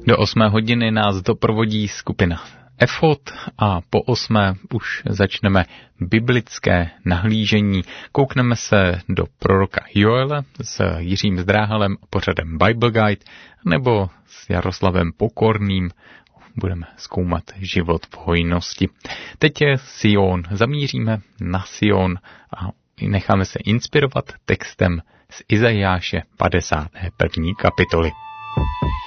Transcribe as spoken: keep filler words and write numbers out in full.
Do osmé hodiny nás doprovodí skupina Efod a po osmé už začneme biblické nahlížení. Koukneme se do proroka Joela s Jiřím Zdráhalem a pořadem Bible Guide nebo s Jaroslavem Pokorným. Budeme zkoumat život v hojnosti. Teď je Sion. Zamíříme na Sion a necháme se inspirovat textem z Izajáše padesáté první kapitoly.